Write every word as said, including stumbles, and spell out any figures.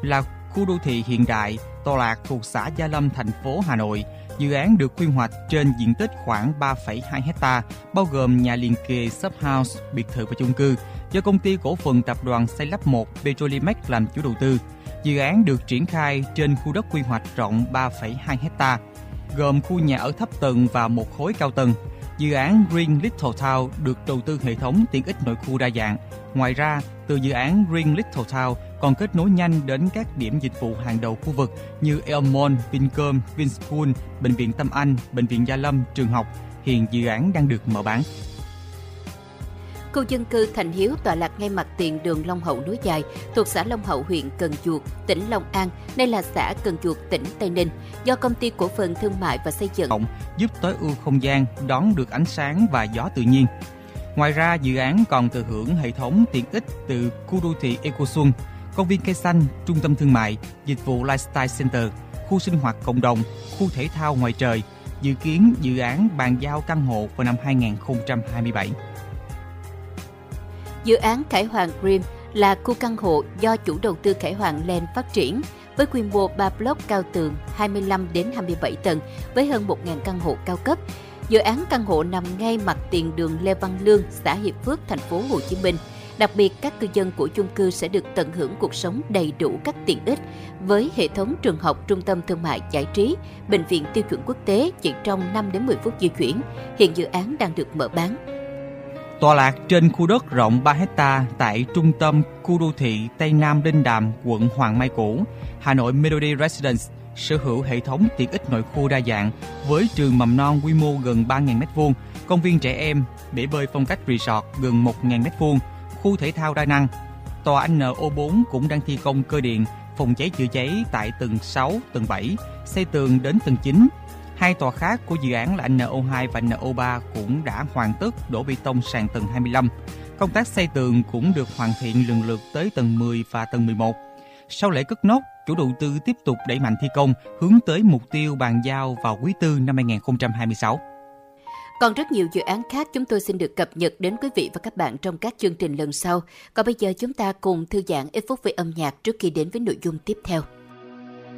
là khu đô thị hiện đại tọa lạc thuộc xã Gia Lâm, thành phố Hà Nội. Dự án được quy hoạch trên diện tích khoảng ba phẩy hai héc ta, bao gồm nhà liền kề, shop house, biệt thự và chung cư, do công ty cổ phần tập đoàn xây lắp một Petrolimex làm chủ đầu tư. Dự án được triển khai trên khu đất quy hoạch rộng ba phẩy hai héc ta, gồm khu nhà ở thấp tầng và một khối cao tầng. Dự án Green Little Town được đầu tư hệ thống tiện ích nội khu đa dạng. Ngoài ra, từ dự án Green Little Town còn kết nối nhanh đến các điểm dịch vụ hàng đầu khu vực như Aeon, Vincom, Vinschool, Bệnh viện Tâm Anh, Bệnh viện Gia Lâm, trường học. Hiện dự án đang được mở bán. Khu dân cư Thành Hiếu tọa lạc ngay mặt tiền đường Long Hậu Núi Dài, thuộc xã Long Hậu, huyện Cần Duộc, tỉnh Long An, nay là xã Cần Duộc, tỉnh Tây Ninh, do Công ty Cổ phần Thương mại và Xây dựng giúp tối ưu không gian, đón được ánh sáng và gió tự nhiên. Ngoài ra, dự án còn thừa hưởng hệ thống tiện ích từ khu đô thị Eco Xuân, công viên cây xanh, trung tâm thương mại, dịch vụ Lifestyle Center, khu sinh hoạt cộng đồng, khu thể thao ngoài trời. Dự kiến dự án bàn giao căn hộ vào năm hai không hai bảy. Dự án Khải Hoàng Green là khu căn hộ do chủ đầu tư Khải Hoàng Land phát triển với quy mô ba block cao tường hai mươi lăm đến hai mươi bảy tầng với hơn một nghìn căn hộ cao cấp. Dự án căn hộ nằm ngay mặt tiền đường Lê Văn Lương, xã Hiệp Phước, thành phố Hồ Chí Minh. Đặc biệt, các cư dân của chung cư sẽ được tận hưởng cuộc sống đầy đủ các tiện ích với hệ thống trường học, trung tâm thương mại, giải trí, bệnh viện tiêu chuẩn quốc tế chỉ trong năm đến mười phút di chuyển. Hiện dự án đang được mở bán. Tọa lạc trên khu đất rộng ba héc ta tại trung tâm khu đô thị Tây Nam Linh Đàm, quận Hoàng Mai cũ, Hà Nội Melody Residence sở hữu hệ thống tiện ích nội khu đa dạng với trường mầm non quy mô gần ba nghìn mét vuông, công viên trẻ em, bể bơi phong cách resort gần một nghìn mét vuông, khu thể thao đa năng. Tòa en o bốn cũng đang thi công cơ điện, phòng cháy chữa cháy tại tầng sáu, tầng bảy, xây tường đến tầng chín. Hai tòa khác của dự án là en o hai và en o ba cũng đã hoàn tất đổ bê tông sàn tầng hai mươi lăm. Công tác xây tường cũng được hoàn thiện lần lượt tới tầng mười và tầng mười một. Sau lễ cất nóc, chủ đầu tư tiếp tục đẩy mạnh thi công, hướng tới mục tiêu bàn giao vào quý tư năm hai không hai sáu. Còn rất nhiều dự án khác chúng tôi xin được cập nhật đến quý vị và các bạn trong các chương trình lần sau. Còn bây giờ chúng ta cùng thư giãn ít phút với âm nhạc trước khi đến với nội dung tiếp theo.